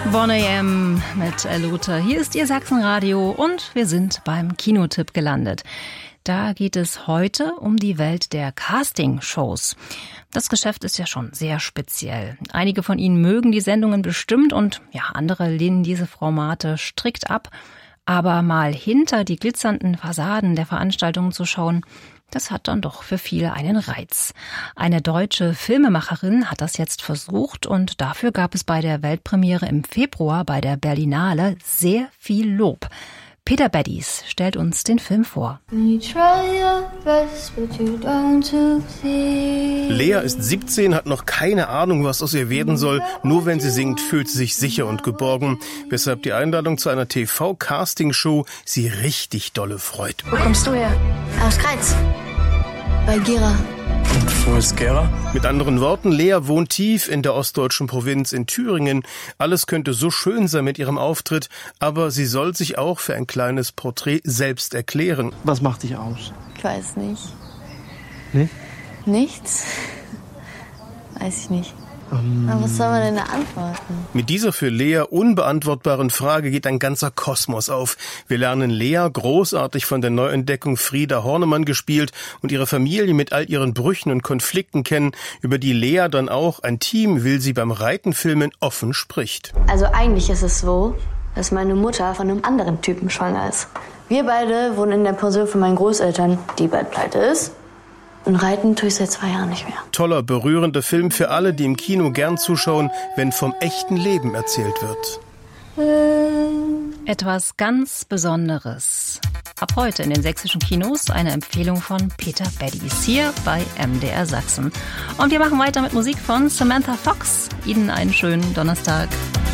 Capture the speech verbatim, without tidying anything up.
one a m mit Luther. Hier ist Ihr Sachsenradio und wir sind beim Kinotipp gelandet. Da geht es heute um die Welt der Castingshows. Das Geschäft ist ja schon sehr speziell. Einige von Ihnen mögen die Sendungen bestimmt und ja, andere lehnen diese Formate strikt ab. Aber mal hinter die glitzernden Fassaden der Veranstaltungen zu schauen, das hat dann doch für viele einen Reiz. Eine deutsche Filmemacherin hat das jetzt versucht und dafür gab es bei der Weltpremiere im Februar bei der Berlinale sehr viel Lob. Peter Baddies stellt uns den Film vor. Lea ist siebzehn, hat noch keine Ahnung, was aus ihr werden soll. Nur wenn sie singt, fühlt sie sich sicher und geborgen. Weshalb die Einladung zu einer T V-Casting-Show sie richtig dolle freut. Wo kommst du her? Aus Greiz. Bei Gera. Und wo ist Gera? Mit anderen Worten, Lea wohnt tief in der ostdeutschen Provinz in Thüringen. Alles könnte so schön sein mit ihrem Auftritt, aber sie soll sich auch für ein kleines Porträt selbst erklären. Was macht dich aus? Ich weiß nicht. Nee? Nichts? Weiß ich nicht. Um. Aber was soll man denn da antworten? Mit dieser für Lea unbeantwortbaren Frage geht ein ganzer Kosmos auf. Wir lernen Lea, großartig von der Neuentdeckung Frieda Hornemann gespielt, und ihre Familie mit all ihren Brüchen und Konflikten kennen, über die Lea dann auch, ein Team will sie beim Reiten filmen, offen spricht. Also eigentlich ist es so, dass meine Mutter von einem anderen Typen schwanger ist. Wir beide wohnen in der Pension von meinen Großeltern, die bald pleite ist. Und reiten tue ich seit zwei Jahren nicht mehr. Toller, berührender Film für alle, die im Kino gern zuschauen, wenn vom echten Leben erzählt wird. Etwas ganz Besonderes. Ab heute in den sächsischen Kinos eine Empfehlung von Peter Baddies hier bei M D R Sachsen. Und wir machen weiter mit Musik von Samantha Fox. Ihnen einen schönen Donnerstag.